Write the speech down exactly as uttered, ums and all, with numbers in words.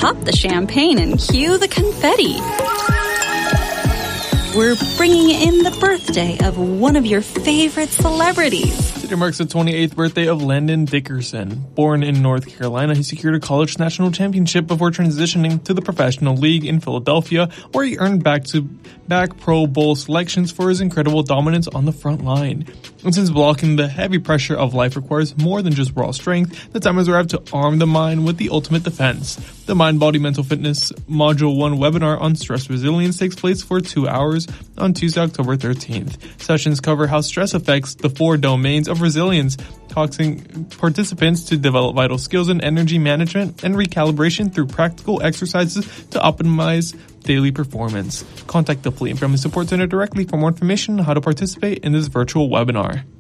pop the champagne and cue the confetti. We're bringing in the birthday of one of your favorite celebrities. Today marks the twenty-eighth birthday of Landon Dickerson. Born in North Carolina, he secured a college national championship before transitioning to the professional league in Philadelphia, where he earned back-to-back Pro Bowl selections for his incredible dominance on the front line. And since blocking the heavy pressure of life requires more than just raw strength, the time has arrived to arm the mind with the ultimate defense. The Mind Body Mental Fitness Module one webinar on stress resilience takes place for two hours on Tuesday, October thirteenth. Sessions cover how stress affects the four domains of resilience, taxing participants to develop vital skills in energy management and recalibration through practical exercises to optimize daily performance. Contact the Fleet and Family Support Center directly for more information on how to participate in this virtual webinar.